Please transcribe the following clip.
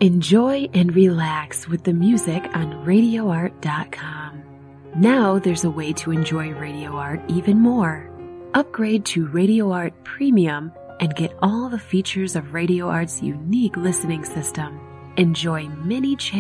Enjoy and relax with the music on RadioArt.com. Now there's a way to enjoy Radio Art even more. Upgrade to Radio Art Premium and get all the features of Radio Art's unique listening system. Enjoy many channels